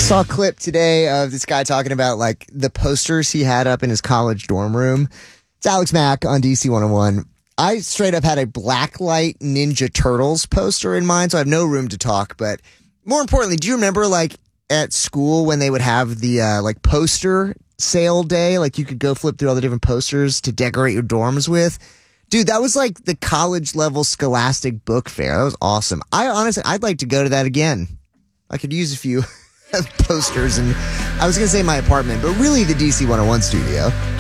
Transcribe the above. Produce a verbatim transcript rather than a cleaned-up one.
Saw a clip today of this guy talking about like the posters he had up in his college dorm room. It's Alex Mack on D C one oh one. I straight up had a Blacklight Ninja Turtles poster in mind, so I have no room to talk. But more importantly, do you remember like at school when they would have the uh, like poster sale day? Like you could go flip through all the different posters to decorate your dorms with. Dude, that was like the college level Scholastic book fair. That was awesome. I honestly, I'd like to go to that again. I could use a few posters, and I was going to say my apartment, but really the D C one oh one studio.